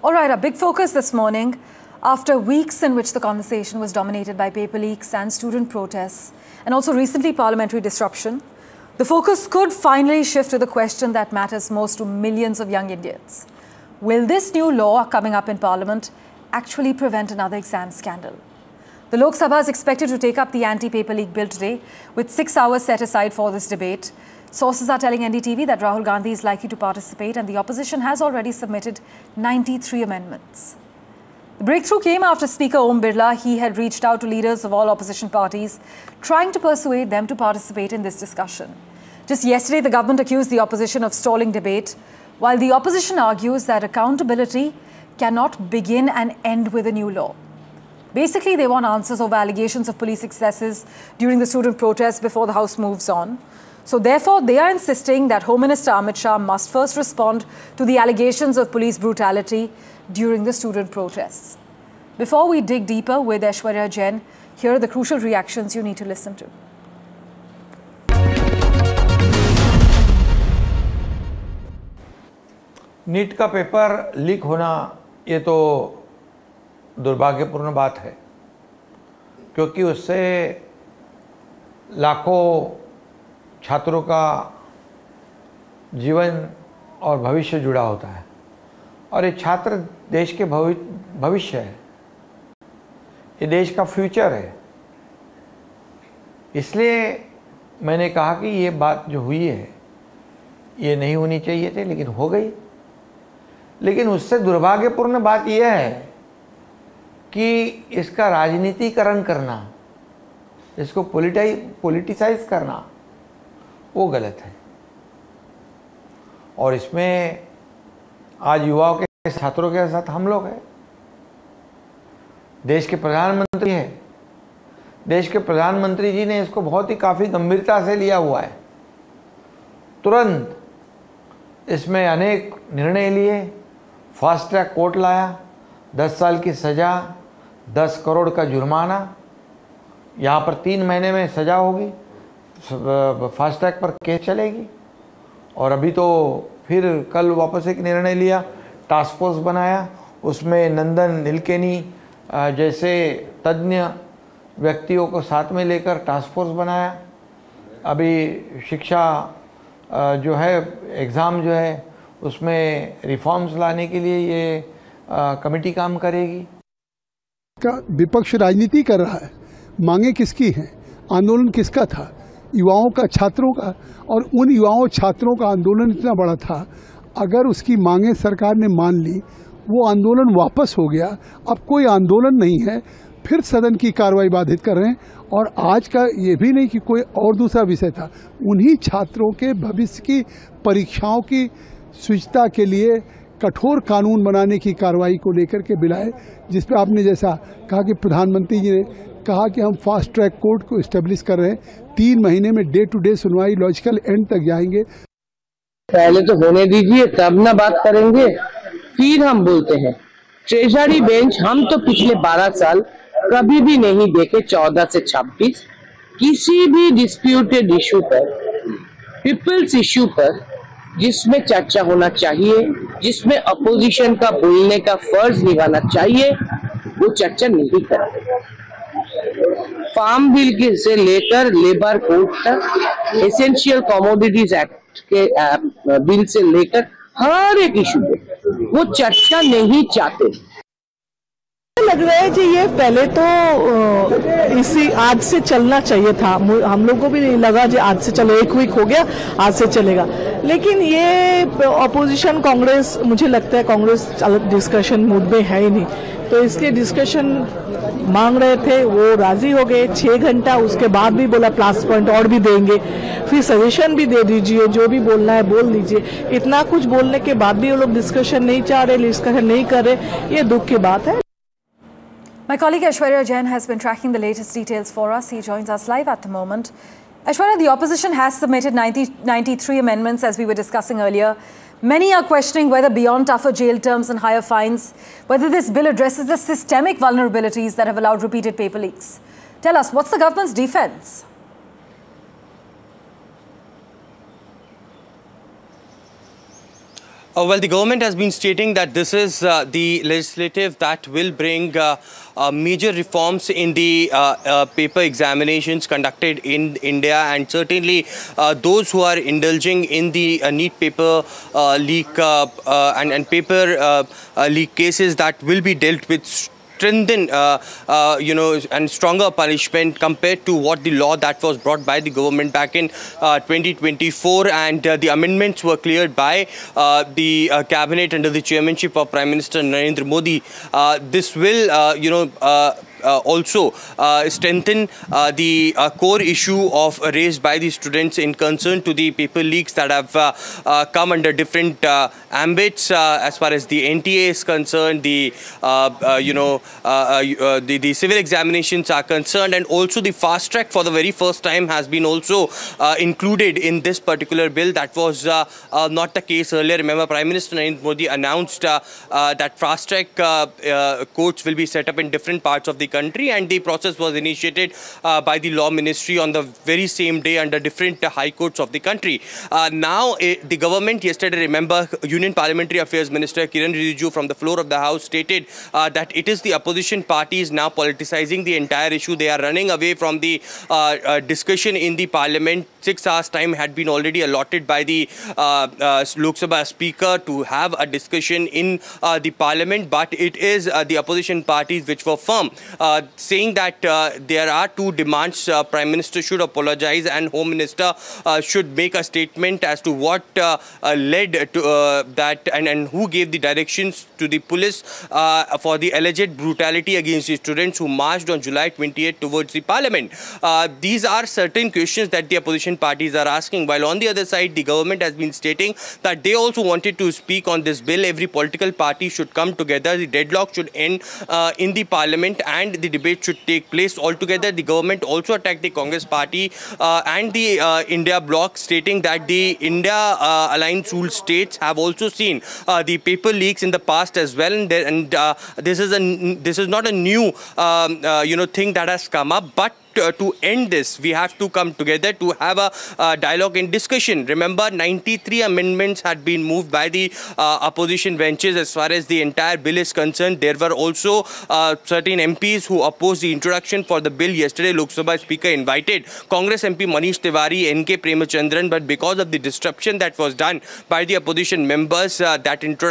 All right, a big focus this morning. After weeks in which the conversation was dominated by paper leaks and student protests, and also recently parliamentary disruption, the focus could finally shift to the question that matters most to millions of young Indians. Will this new law coming up in Parliament actually prevent another exam scandal? The Lok Sabha is expected to take up the anti-paper leak bill today, with 6 hours set aside for this debate. Sources are telling NDTV that Rahul Gandhi is likely to participate, and the opposition has already submitted 93 amendments. The breakthrough came after Speaker Om Birla. He had reached out to leaders of all opposition parties, trying to persuade them to participate in this discussion. Just yesterday, the government accused the opposition of stalling debate, while the opposition argues that accountability cannot begin and end with a new law. Basically, they want answers over allegations of police excesses during the student protests before the House moves on. So therefore, they are insisting that Home Minister Amit Shah must first respond to the allegations of police brutality during the student protests. Before we dig deeper with Aishwarya Jain, here are the crucial reactions you need to listen to. NEET का paper leak होना ये तो दुर्भाग्यपूर्ण बात है, क्योंकि उससे लाखों छात्रों का जीवन और भविष्य जुड़ा होता है और ये छात्र देश के भविष्य है, ये देश का फ्यूचर है। इसलिए मैंने कहा कि ये बात जो हुई है ये नहीं होनी चाहिए थी, लेकिन हो गई। लेकिन उससे दुर्भाग्यपूर्ण बात यह है कि इसका राजनीतिकरण करना, इसको पॉलिटिसाइज करना, वो गलत है। और इसमें आज युवाओं के छात्रों के साथ हम लोग हैं। देश के प्रधानमंत्री हैं, देश के प्रधानमंत्री जी ने इसको बहुत ही काफ़ी गंभीरता से लिया हुआ है। तुरंत इसमें अनेक निर्णय लिए, फास्ट ट्रैक कोर्ट लाया, 10 साल की सज़ा, 10 करोड़ का जुर्माना, यहाँ पर 3 महीने में सज़ा होगी, फास्ट ट्रैक पर केस चलेगी। और अभी तो फिर कल वापस एक निर्णय लिया, टास्क फोर्स बनाया, उसमें नंदन नीलकेनी जैसे तज्ञ व्यक्तियों को साथ में लेकर टास्क फोर्स बनाया। अभी शिक्षा जो है, एग्ज़ाम जो है, उसमें रिफॉर्म्स लाने के लिए ये कमेटी काम करेगी। विपक्ष राजनीति कर रहा है। मांगे किसकी हैं? आंदोलन किसका था? युवाओं का, छात्रों का। और उन युवाओं छात्रों का आंदोलन इतना बड़ा था, अगर उसकी मांगे सरकार ने मान ली, वो आंदोलन वापस हो गया, अब कोई आंदोलन नहीं है, फिर सदन की कार्रवाई बाधित कर रहे हैं। और आज का ये भी नहीं कि कोई और दूसरा विषय था, उन्हीं छात्रों के भविष्य की परीक्षाओं की शुचिता के लिए कठोर कानून बनाने की कार्रवाई को लेकर के बिलाए, जिस पर आपने जैसा कहा कि प्रधानमंत्री जी ने कहा कि हम फास्ट ट्रैक कोर्ट को इस्टेब्लिश कर रहे हैं, 3 महीने में डे टू डे सुनवाई लॉजिकल एंड तक जाएंगे। पहले तो होने दीजिए, तब ना बात करेंगे, फिर हम बोलते हैं। ट्रेजरी बेंच हम तो पिछले 12 साल कभी भी नहीं देखे, 14 से 26 किसी भी डिस्प्यूटेड इशू पर, पीपल्स इशू पर जिसमें चर्चा होना चाहिए, जिसमें अपोजिशन का बोलने का फर्ज निभाना चाहिए, वो चर्चा नहीं करते। फार्म बिल के से लेकर लेबर कोड तक, एसेंशियल कमोडिटीज एक्ट के बिल से लेकर हर एक इशू पे वो चर्चा नहीं चाहते। लग रहा है कि ये पहले तो इसी आज से चलना चाहिए था। हम लोग को भी नहीं लगा कि आज से चलो, 1 वीक हो गया, आज से चलेगा। लेकिन ये अपोजिशन कांग्रेस, मुझे लगता है कांग्रेस डिस्कशन मूड में है ही नहीं, तो इसके डिस्कशन मांग रहे थे, वो राजी हो गए। 6 घंटा उसके बाद भी बोला प्लस पॉइंट और भी देंगे, फिर सजेशन भी दे दीजिए, जो भी बोलना है बोल दीजिए। इतना कुछ बोलने के बाद भी वो लोग डिस्कशन नहीं चाह रहे, डिस्कशन नहीं कर रहे, ये दुख की बात है। My colleague Aishwarya Jain has been tracking the latest details for us. He joins us live at the moment. Aishwarya, the opposition has submitted 93 amendments, as we were discussing earlier. Many are questioning whether beyond tougher jail terms and higher fines, whether this bill addresses the systemic vulnerabilities that have allowed repeated paper leaks. Tell us, what's the government's defense? Well, the government has been stating that this is the legislative that will bring major reforms in the paper examinations conducted in India, and certainly those who are indulging in the NEET paper leak and paper leak cases, that will be dealt with strengthen, and stronger punishment compared to what the law that was brought by the government back in 2024, and the amendments were cleared by the cabinet under the chairmanship of Prime Minister Narendra Modi. This will, also strengthen the core issue of raised by the students in concern to the paper leaks that have come under different ambits as far as the NTA is concerned, the the civil examinations are concerned, and also the fast track for the very first time has been also included in this particular bill. That was not the case earlier. Remember, Prime Minister Narendra Modi announced that fast track courts will be set up in different parts of the country, and the process was initiated by the Law Ministry on the very same day under different high courts of the country. Now, the government yesterday, remember, Union Parliamentary Affairs Minister Kiran Rijiju from the floor of the House stated that it is the opposition parties now politicizing the entire issue. They are running away from the discussion in the Parliament. 6 hours time had been already allotted by the Lok Sabha Speaker to have a discussion in the Parliament, but it is the opposition parties which were firm, saying that there are two demands. Prime Minister should apologize and Home Minister should make a statement as to what led to that and who gave the directions to the police for the alleged brutality against the students who marched on July 28 towards the Parliament. These are certain questions that the opposition parties are asking, while on the other side the government has been stating that they also wanted to speak on this bill. Every political party should come together, the deadlock should end in the Parliament, and the debate should take place altogether. The government also attacked the Congress party and the India bloc, stating that the India Alliance ruled states have also seen the paper leaks in the past as well, and this is not a new thing that has come up, but to end this, we have to come together to have a dialogue and discussion. Remember, 93 amendments had been moved by the opposition benches as far as the entire bill is concerned. There were also certain MPs who opposed the introduction for the bill. Yesterday, Lok Sabha Speaker invited Congress MP Manish Tiwari, NK Premachandran, but because of the disruption that was done by the opposition members, those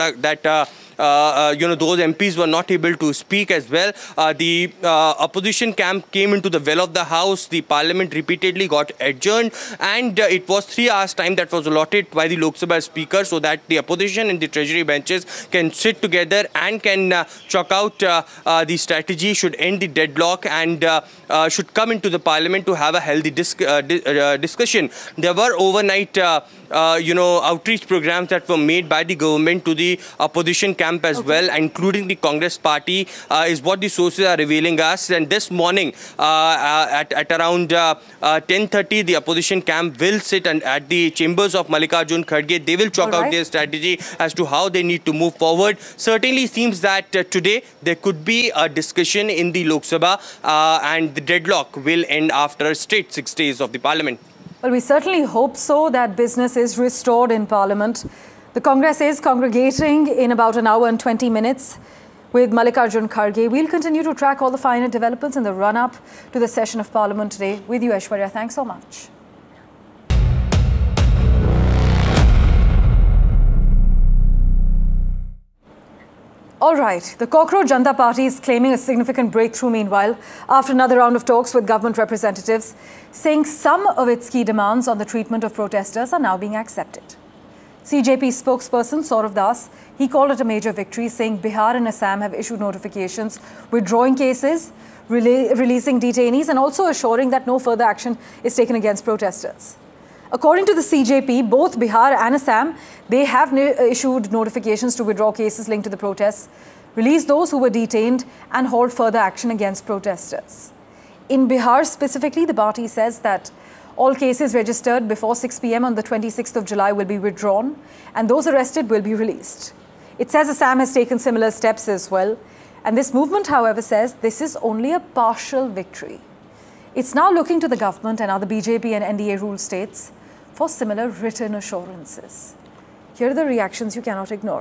MPs were not able to speak as well. The opposition camp came into the well of the House. The Parliament repeatedly got adjourned, and it was 3 hours time that was allotted by the Lok Sabha Speaker so that the opposition and the Treasury benches can sit together and can chalk out the strategy, should end the deadlock, and should come into the Parliament to have a healthy discussion. There were overnight outreach programs that were made by the government to the opposition camp as well, including the Congress party, is what the sources are revealing us. And this morning at around 10:30, the opposition camp will sit at the chambers of Mallikarjun Kharge. They will chalk out their strategy as to how they need to move forward. Certainly seems that today there could be a discussion in the Lok Sabha, and the deadlock will end after a straight 6 days of the Parliament. Well, we certainly hope so, that business is restored in Parliament. The Congress is congregating in about an hour and 20 minutes with Mallikarjun Kharge. We'll continue to track all the finer developments in the run-up to the session of Parliament today. With you, Aishwarya. Thanks so much. All right, the Cockroach Janata Party is claiming a significant breakthrough meanwhile after another round of talks with government representatives, saying some of its key demands on the treatment of protesters are now being accepted. CJP spokesperson Saurav Das, he called it a major victory, saying Bihar and Assam have issued notifications withdrawing cases, releasing detainees, and also assuring that no further action is taken against protesters. According to the CJP, both Bihar and Assam, they have issued notifications to withdraw cases linked to the protests, release those who were detained, and hold further action against protesters. In Bihar specifically, the party says that all cases registered before 6 p.m. on the 26th of July will be withdrawn, and those arrested will be released. It says Assam has taken similar steps as well, and this movement, however, says this is only a partial victory. It's now looking to the government and other BJP and NDA ruled states for similar written assurances. Here are the reactions you cannot ignore.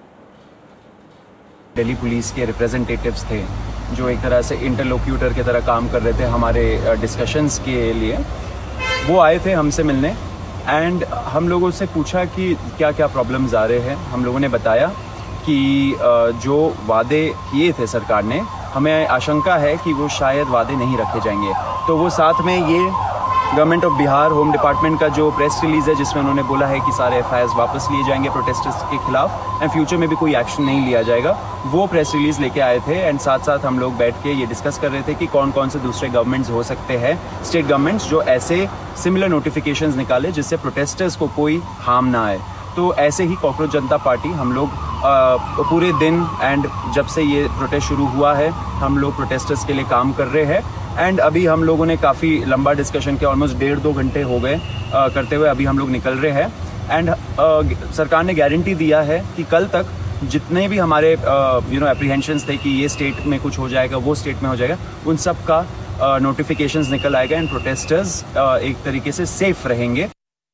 Delhi police के representatives थे जो एक तरह से interlocutor की तरह काम कर रहे थे हमारे डिस्कशंस के लिए। वो आए थे हमसे मिलने एंड हम लोगों से पूछा कि क्या क्या प्रॉब्लम्स आ रहे हैं। हम लोगों ने बताया कि जो वादे किए थे सरकार ने, हमें आशंका है कि वो शायद वादे नहीं रखे जाएंगे। तो वो साथ में ये government of Bihar home department का जो प्रेस रिलीज़ है जिसमें उन्होंने बोला है कि सारे FIRs वापस लिए जाएंगे प्रोटेस्टर्स के खिलाफ एंड फ्यूचर में भी कोई एक्शन नहीं लिया जाएगा, वो प्रेस रिलीज़ लेके आए थे। एंड साथ साथ हम लोग बैठ के ये डिस्कस कर रहे थे कि कौन कौन से दूसरे गवर्नमेंट्स हो सकते हैं, स्टेट गवर्नमेंट्स, जो ऐसे सिमिलर नोटिफिकेशंस निकाले जिससे प्रोटेस्टर्स को कोई हार्म ना आए। तो ऐसे ही कॉकरोच जनता पार्टी हम लोग पूरे दिन एंड जब से ये प्रोटेस्ट शुरू हुआ है हम लोग प्रोटेस्टर्स के लिए काम कर रहे हैं। एंड अभी हम लोगों ने काफ़ी लंबा डिस्कशन किया, ऑलमोस्ट 1.5-2 घंटे हो गए करते हुए। अभी हम लोग निकल रहे हैं एंड सरकार ने गारंटी दिया है कि कल तक जितने भी हमारे एप्रीहेंशंस थे कि ये स्टेट में कुछ हो जाएगा, वो स्टेट में हो जाएगा, उन सब का नोटिफिकेशंस निकल आएगा एंड प्रोटेस्टर्स एक तरीके से सेफ रहेंगे।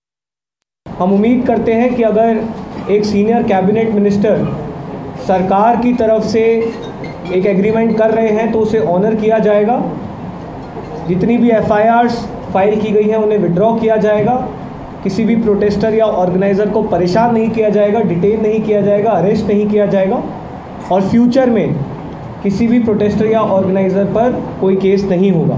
हम उम्मीद करते हैं कि अगर एक सीनियर कैबिनेट मिनिस्टर सरकार की तरफ से एक एग्रीमेंट कर रहे हैं तो उसे ऑनर किया जाएगा। जितनी भी FIRs फाइल की गई हैं उन्हें विड्रॉ किया जाएगा। किसी भी प्रोटेस्टर या ऑर्गेनाइज़र को परेशान नहीं किया जाएगा, डिटेन नहीं किया जाएगा, अरेस्ट नहीं किया जाएगा और फ्यूचर में किसी भी प्रोटेस्टर या ऑर्गेनाइज़र पर कोई केस नहीं होगा।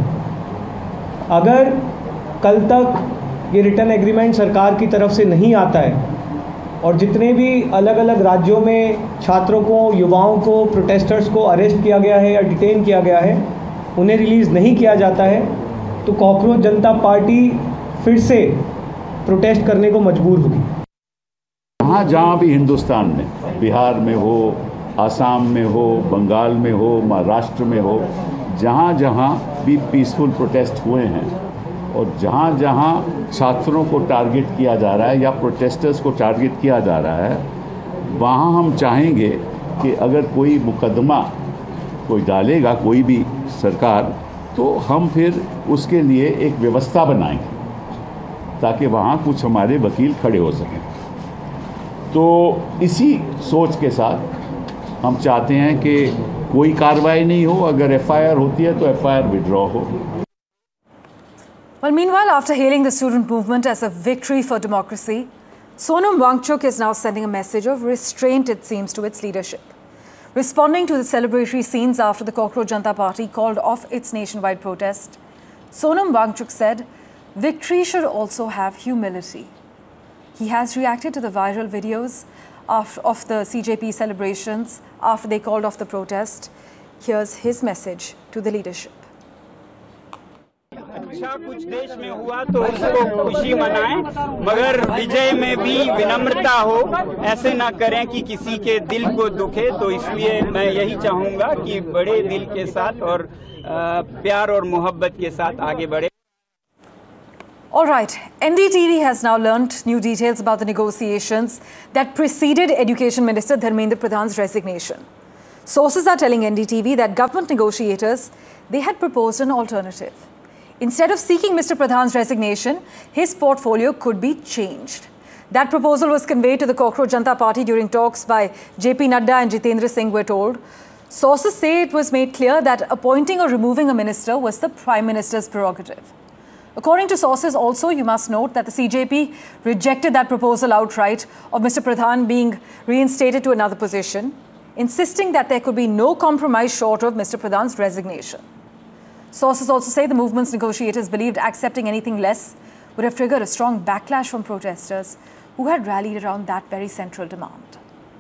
अगर कल तक ये रिटर्न एग्रीमेंट सरकार की तरफ से नहीं आता है और जितने भी अलग अलग राज्यों में छात्रों को, युवाओं को, प्रोटेस्टर्स को अरेस्ट किया गया है या डिटेन किया गया है, उन्हें रिलीज़ नहीं किया जाता है तो कॉकरोच जनता पार्टी फिर से प्रोटेस्ट करने को मजबूर होगी। जहाँ जहाँ भी हिंदुस्तान में, बिहार में हो, आसाम में हो, बंगाल में हो, महाराष्ट्र में हो, जहाँ जहाँ भी पीसफुल प्रोटेस्ट हुए हैं और जहाँ जहाँ छात्रों को टारगेट किया जा रहा है या प्रोटेस्टर्स को टारगेट किया जा रहा है, वहाँ हम चाहेंगे कि अगर कोई मुकदमा कोई डालेगा कोई भी सरकार, तो हम फिर उसके लिए एक व्यवस्था बनाएंगे ताकि वहाँ कुछ हमारे वकील खड़े हो सकें। तो इसी सोच के साथ हम चाहते हैं कि कोई कार्रवाई नहीं हो, अगर FIR होती है तो FIR विड्रॉ हो। Well, meanwhile, after hailing the student movement as a victory for democracy, Sonam Wangchuk is now sending a message of restraint, it seems, to its leadership. Responding to the celebratory scenes after the Cockroach Janta Party called off its nationwide protest, Sonam Wangchuk said, victory should also have humility. He has reacted to the viral videos of the CJP celebrations after they called off the protest. Here's his message to the leadership. अच्छा कुछ देश में हुआ तो उसको खुशी मनाएं, मगर विजय में भी विनम्रता हो, ऐसे ना करें कि किसी के दिल को दुखे। तो इसलिए मैं यही चाहूँगा कि बड़े दिल के साथ और प्यार और मोहब्बत के साथ आगे बढ़े। All right, NDTV has now learnt new details about the negotiations that preceded Education Minister Dharmendra Pradhan's resignation. Sources are telling NDTV that government negotiators, they had proposed an alternative. Instead of seeking Mr. Pradhan's resignation, his portfolio could be changed. That proposal was conveyed to the Cockroach Janta Party during talks by JP Nadda and Jitendra Singh, we're told. Sources say it was made clear that appointing or removing a minister was the Prime Minister's prerogative. According to sources also, you must note that the CJP rejected that proposal outright of Mr. Pradhan being reinstated to another position, insisting that there could be no compromise short of Mr. Pradhan's resignation. Sources also say the movement's negotiators believed accepting anything less would have triggered a strong backlash from protesters who had rallied around that very central demand.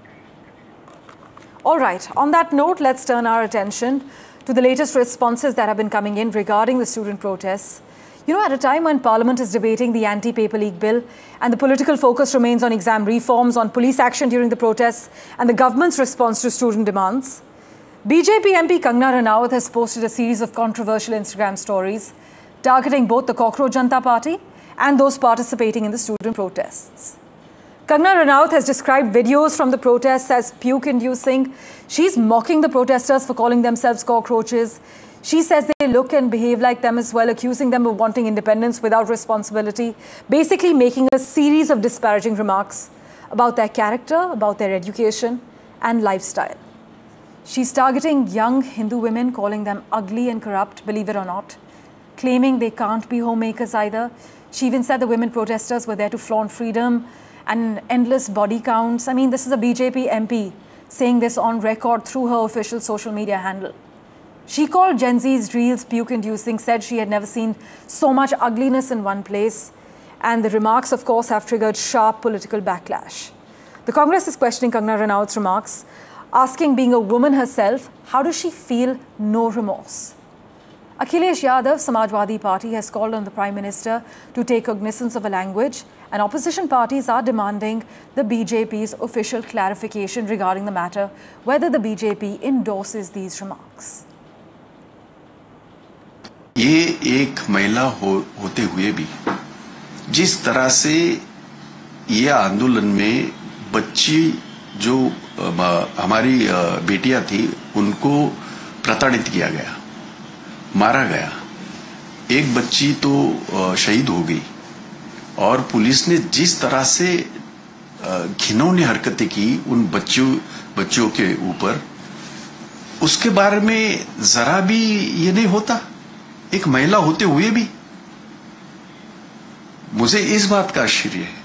All right, on that note, let's turn our attention to the latest responses that have been coming in regarding the student protests. You know, at a time when Parliament is debating the anti-paper league bill and the political focus remains on exam reforms, on police action during the protests and the government's response to student demands, BJP MP Kangana Ranaut has posted a series of controversial Instagram stories targeting both the Cockroach Janta Party and those participating in the student protests. Kangana Ranaut has described videos from the protests as puke-inducing. She's mocking the protesters for calling themselves cockroaches. She says they look and behave like them as well, accusing them of wanting independence without responsibility, basically making a series of disparaging remarks about their character, about their education and lifestyle. She's targeting young Hindu women, calling them ugly and corrupt, believe it or not, claiming they can't be homemakers either. She even said the women protesters were there to flaunt freedom and endless body counts. I mean, this is a BJP MP saying this on record through her official social media handle. She called Gen Z's reels puke-inducing, said she had never seen so much ugliness in one place. And the remarks, of course, have triggered sharp political backlash. The Congress is questioning Kangana Ranaut's remarks, asking, being a woman herself, how does she feel no remorse? Akhilesh Yadav, Samajwadi Party, has called on the Prime Minister to take cognizance of a language, and opposition parties are demanding the BJP's official clarification regarding the matter, whether the BJP endorses these remarks. ये एक महिला होते हुए भी जिस तरह से ये आंदोलन में बच्ची जो हमारी बेटियां थी उनको प्रताड़ित किया गया, मारा गया, एक बच्ची तो शहीद हो गई और पुलिस ने जिस तरह से घिनौनी हरकतें की उन बच्चियों के ऊपर, उसके बारे में जरा भी ये नहीं होता एक महिला होते हुए भी। मुझे इस बात का आश्चर्य है।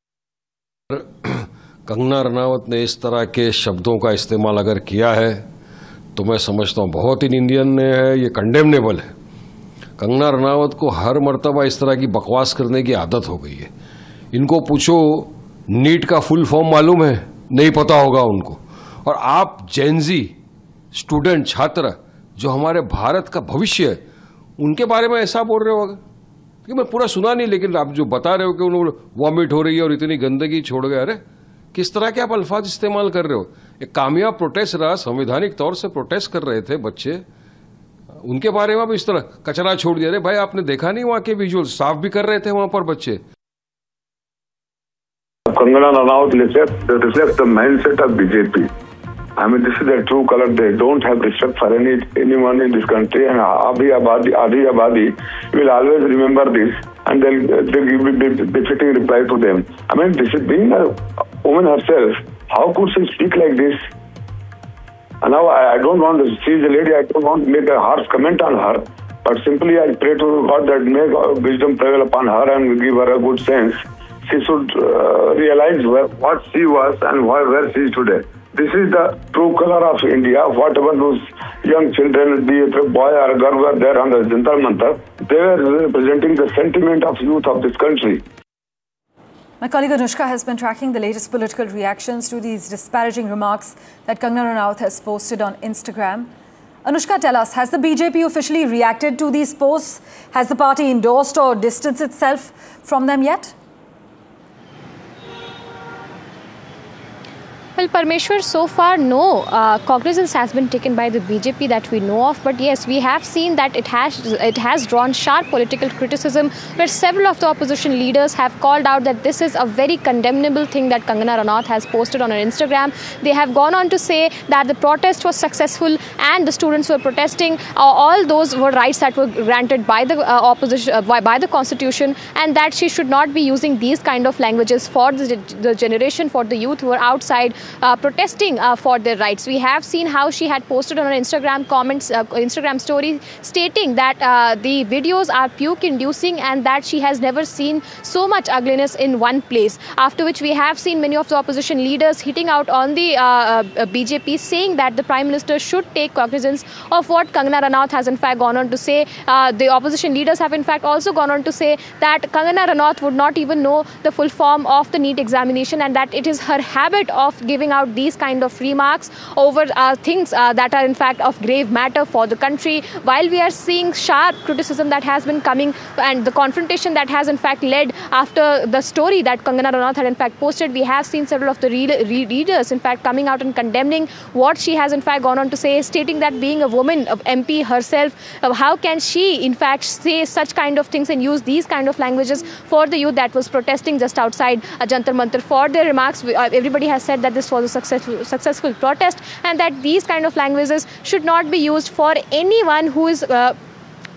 कंगना रनावत ने इस तरह के शब्दों का इस्तेमाल अगर किया है तो मैं समझता हूँ बहुत ही निंदनीय है, ये कंडेमनेबल है। कंगना रनावत को हर मर्तबा इस तरह की बकवास करने की आदत हो गई है। इनको पूछो नीट का फुल फॉर्म मालूम है? नहीं पता होगा उनको। और आप जेनजी स्टूडेंट छात्र जो हमारे भारत का भविष्य है उनके बारे में ऐसा बोल रहे हो? कि मैं पूरा सुना नहीं, लेकिन आप जो बता रहे हो कि उन्होंने वॉमिट हो रही है और इतनी गंदगी छोड़ गए, अरे किस तरह के आप अल्फाज इस्तेमाल कर रहे हो? एक कामयाब प्रोटेस्ट रहा, संवैधानिक तौर से प्रोटेस्ट कर रहे थे बच्चे, उनके बारे में भी इस तरह कचरा छोड़ दिया। अरे भाई आपने देखा नहीं वहां के विजुअल, साफ भी कर रहे थे वहां पर बच्चे। Kangana Ranaut reflects the mindset of BJP. I mean, this is their true color. They don't have respect for anyone in this country, and Adi Abadi will always remember this, and they'll give befitting reply to them. I mean, this is being a woman herself. How could she speak like this? And now I don't want to, she is a lady, I don't want to make a harsh comment on her, but simply I pray to God that may wisdom prevail upon her and give her a good sense. She should realize what she was and where she is today. This is the true color of India. Whatever those young children, be it a boy or a girl, were there on the Jantar Mantar, they were representing the sentiment of youth of this country. My colleague Anushka has been tracking the latest political reactions to these disparaging remarks that Kangana Ranaut has posted on Instagram. Anushka, tell us, has the BJP officially reacted to these posts? Has the party endorsed or distanced itself from them yet? Well, Parmeshwar, so far no cognizance has been taken by the BJP that we know of, but yes, we have seen that it has drawn sharp political criticism, where several of the opposition leaders have called out that this is a very condemnable thing that Kangana Ranaut has posted on her Instagram. They have gone on to say that the protest was successful and the students were protesting. All those were rights that were granted by the opposition, by the constitution, and that she should not be using these kind of languages for the generation, for the youth who are outside protesting for their rights. We have seen how she had posted on her Instagram comments, Instagram story, stating that the videos are puke-inducing and that she has never seen so much ugliness in one place. After which we have seen many of the opposition leaders hitting out on the BJP, saying that the Prime Minister should take cognizance of what Kangana Ranaut has in fact gone on to say. The opposition leaders have in fact also gone on to say that Kangana Ranaut would not even know the full form of the NEET examination, and that it is her habit of giving out these kind of remarks over things that are in fact of grave matter for the country. While we are seeing sharp criticism that has been coming and the confrontation that has in fact led after the story that Kangana Ranaut had in fact posted, we have seen several of the readers in fact coming out and condemning what she has in fact gone on to say, stating that being a woman of MP herself, how can she in fact say such kind of things and use these kind of languages for the youth that was protesting just outside Jantar Mantar. For their remarks, everybody has said that this was a successful protest, and that these kind of languages should not be used for anyone who is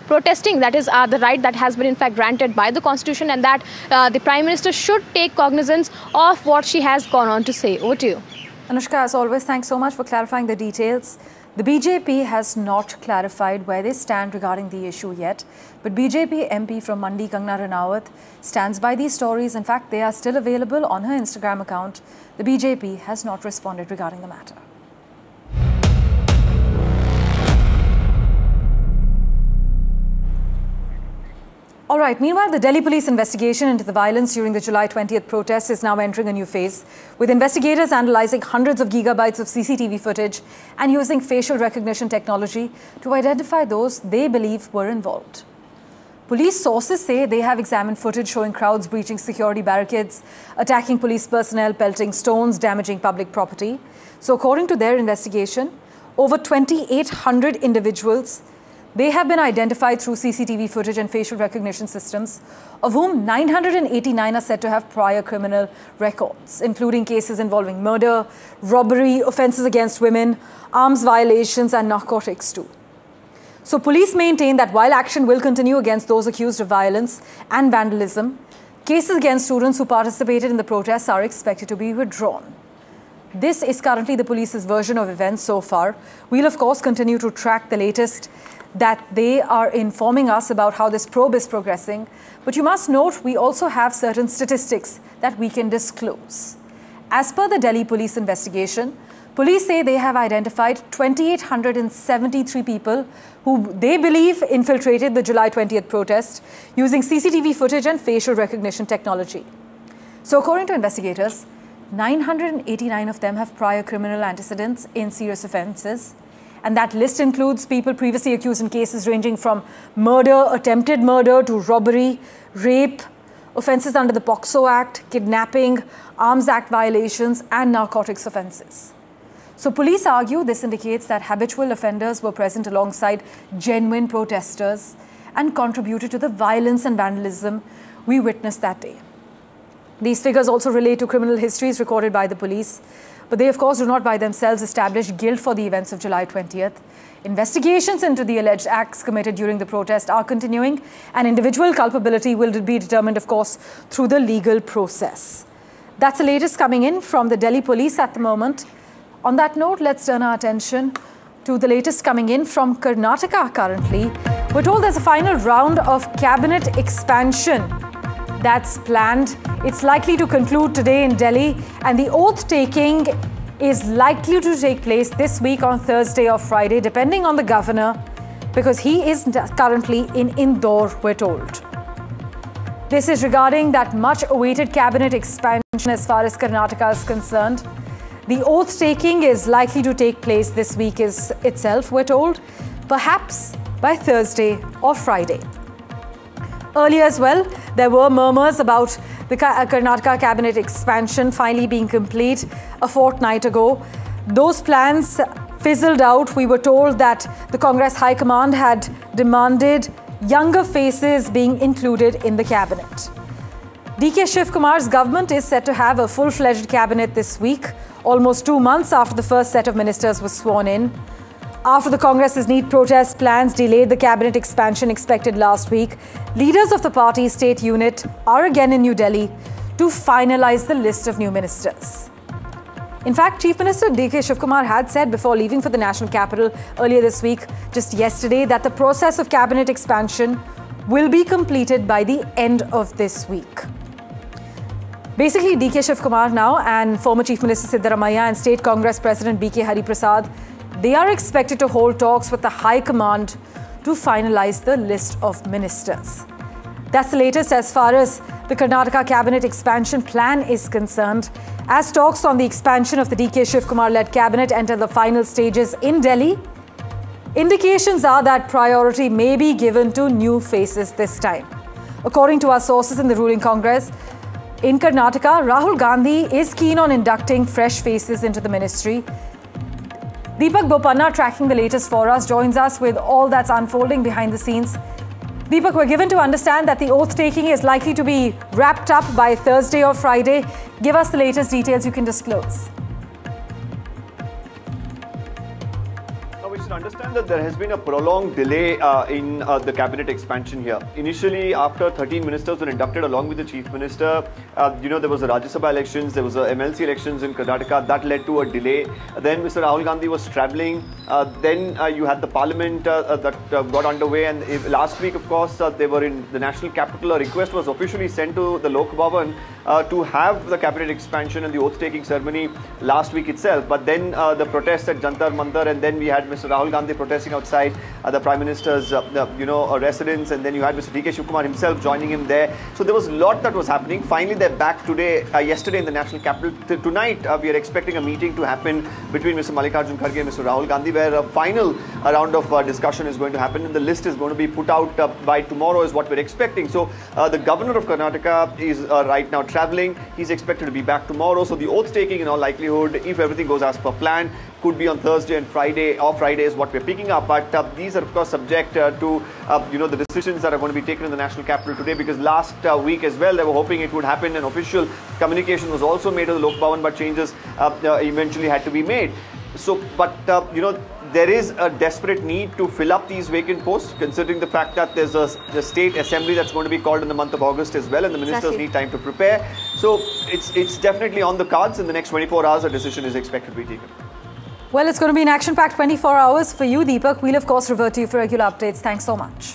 protesting. That is the right that has been in fact granted by the Constitution, and that the Prime Minister should take cognizance of what she has gone on to say. Over to you. Anushka, as always, thanks so much for clarifying the details. The BJP has not clarified where they stand regarding the issue yet, but BJP MP from Mandi, Kangana Ranaut, stands by these stories. In fact, they are still available on her Instagram account. The BJP has not responded regarding the matter. All right, meanwhile, the Delhi police investigation into the violence during the July 20th protests is now entering a new phase, with investigators analyzing hundreds of gigabytes of CCTV footage and using facial recognition technology to identify those they believe were involved. Police sources say they have examined footage showing crowds breaching security barricades, attacking police personnel, pelting stones, damaging public property. So according to their investigation, over 2,800 individuals, they have been identified through CCTV footage and facial recognition systems, of whom 989 are said to have prior criminal records, including cases involving murder, robbery, offences against women, arms violations and narcotics too. So police maintain that while action will continue against those accused of violence and vandalism, cases against students who participated in the protests are expected to be withdrawn. This is currently the police's version of events so far. We'll of course continue to track the latest that they are informing us about how this probe is progressing. But you must note, we also have certain statistics that we can disclose. As per the Delhi police investigation, police say they have identified 2,873 people who they believe infiltrated the July 20th protest using CCTV footage and facial recognition technology. So according to investigators, 989 of them have prior criminal antecedents in serious offences. And that list includes people previously accused in cases ranging from murder, attempted murder to robbery, rape, offences under the POCSO Act, kidnapping, Arms Act violations and narcotics offences. So police argue this indicates that habitual offenders were present alongside genuine protesters and contributed to the violence and vandalism we witnessed that day. These figures also relate to criminal histories recorded by the police, but they of course do not by themselves establish guilt for the events of July 20th. Investigations into the alleged acts committed during the protest are continuing, and individual culpability will be determined of course through the legal process. That's the latest coming in from the Delhi police at the moment. On that note, let's turn our attention to the latest coming in from Karnataka currently. We're told there's a final round of cabinet expansion that's planned. It's likely to conclude today in Delhi, and the oath taking is likely to take place this week on Thursday or Friday, depending on the governor, because he is currently in Indore, we're told. This is regarding that much awaited cabinet expansion as far as Karnataka is concerned. The oath taking is likely to take place this week itself, we're told, perhaps by Thursday or Friday. Earlier as well, there were murmurs about the Karnataka cabinet expansion finally being complete a fortnight ago. Those plans fizzled out. We were told that the Congress High Command had demanded younger faces being included in the cabinet. D.K. Shiv Kumar's government is set to have a full-fledged cabinet this week, almost 2 months after the first set of ministers was sworn in. After the Congress's NEET protest plans delayed the cabinet expansion expected last week, leaders of the party's state unit are again in New Delhi to finalize the list of new ministers. In fact, Chief Minister D.K. Shiv Kumar had said before leaving for the national capital earlier this week, just yesterday, that the process of cabinet expansion will be completed by the end of this week. Basically, D.K. Shiv Kumar now and former Chief Minister Siddaramaiah and State Congress President B.K. Hari Prasad, they are expected to hold talks with the High Command to finalize the list of ministers. That's the latest as far as the Karnataka cabinet expansion plan is concerned. As talks on the expansion of the D.K. Shiv Kumar-led cabinet enter the final stages in Delhi, indications are that priority may be given to new faces this time. According to our sources in the ruling Congress, in Karnataka, Rahul Gandhi is keen on inducting fresh faces into the ministry. Deepak Bopanna, tracking the latest for us, joins us with all that's unfolding behind the scenes. Deepak, we're given to understand that the oath-taking is likely to be wrapped up by Thursday or Friday. Give us the latest details you can disclose. should understand that there has been a prolonged delay in the cabinet expansion here. Initially, after 13 ministers were inducted along with the chief minister, there was a Rajya Sabha elections, there was a MLC elections in Karnataka. That led to a delay. Then Mr. Rahul Gandhi was travelling. Then you had the parliament that got underway, and last week, of course, they were in the national capital. A request was officially sent to the Lok Bhavan to have the cabinet expansion and the oath-taking ceremony last week itself. But then the protests at Jantar Mantar, and then we had Mr. Rahul Gandhi protesting outside the Prime Minister's residence, and then you had Mr. D.K. Shivkumar himself joining him there. So there was a lot that was happening. Finally, they're back today, yesterday in the national capital. Tonight, we are expecting a meeting to happen between Mr. Mallikarjun Kharge and Mr. Rahul Gandhi, where a final round of discussion is going to happen, and the list is going to be put out by tomorrow is what we're expecting. So the governor of Karnataka is right now travelling. He's expected to be back tomorrow. So the oath taking, in all likelihood, if everything goes as per plan, could be on Thursday and Friday, or Friday is what we're picking up. But these are, of course, subject to the decisions that are going to be taken in the national capital today, because last week as well, they were hoping it would happen. An official communication was also made to the Lok Bhavan, but changes eventually had to be made. So, but there is a desperate need to fill up these vacant posts, considering the fact that there's a state assembly that's going to be called in the month of August as well, and the ministers need time to prepare. So it's definitely on the cards. In the next 24 hours, a decision is expected to be taken. Well, it's going to be an action-packed 24 hours for you, Deepak. We'll, of course, revert to you for regular updates. Thanks so much.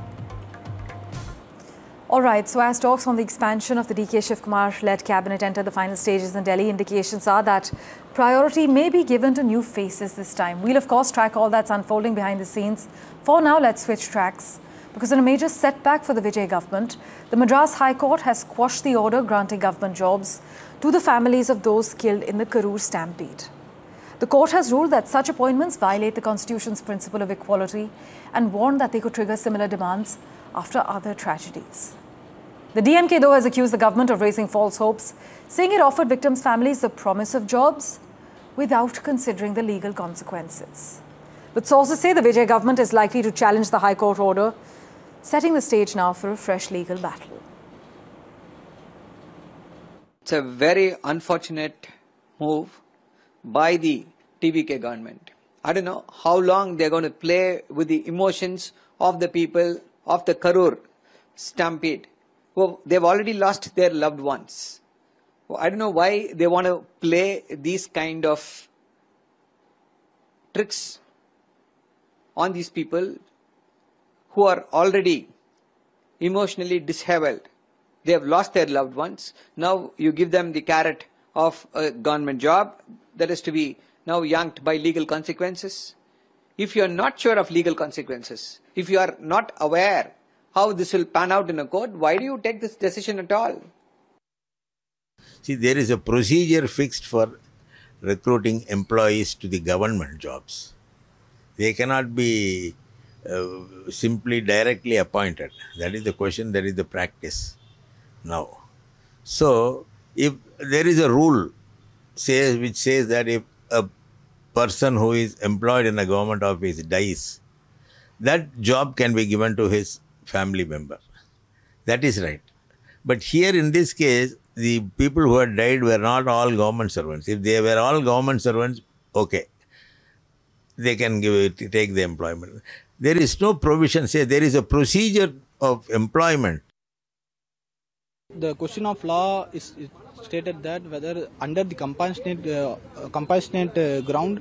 All right, so as talks on the expansion of the D.K. Shivkumar-led cabinet enter the final stages in Delhi, indications are that priority may be given to new faces this time. We'll, of course, track all that's unfolding behind the scenes. For now, let's switch tracks. Because in a major setback for the Vijay government, the Madras High Court has quashed the order granting government jobs to the families of those killed in the Karur stampede. The court has ruled that such appointments violate the Constitution's principle of equality and warned that they could trigger similar demands after other tragedies. The DMK, though, has accused the government of raising false hopes, saying it offered victims' families the promise of jobs without considering the legal consequences. But sources say the Vijay government is likely to challenge the High Court order, setting the stage now for a fresh legal battle. It's a very unfortunate move by the TVK government. I don't know how long they're going to play with the emotions of the people of the Karur stampede. Well, they've already lost their loved ones. Well, I don't know why they want to play these kind of tricks on these people who are already emotionally disheveled. They have lost their loved ones. Now you give them the carrot of a government job that is to be now yanked by legal consequences. If you are not sure of legal consequences, if you are not aware how this will pan out in a court, why do you take this decision at all? See, there is a procedure fixed for recruiting employees to the government jobs. They cannot be simply directly appointed. That is the question, that is the practice now. So, if there is a rule which says that if a person who is employed in a government office dies, that job can be given to his family member. That is right. But here in this case, the people who had died were not all government servants. If they were all government servants, okay, they can take the employment. There is no provision, say there is a procedure of employment. The question of law is stated that whether under the compassionate ground